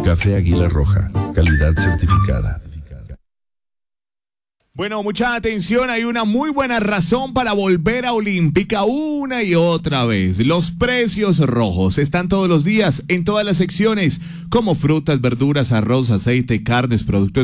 Café Águila Roja, calidad certificada. Bueno, mucha atención, hay una muy buena razón para volver a Olímpica una y otra vez. Los precios rojos están todos los días en todas las secciones, como frutas, verduras, arroz, aceite, carnes, productos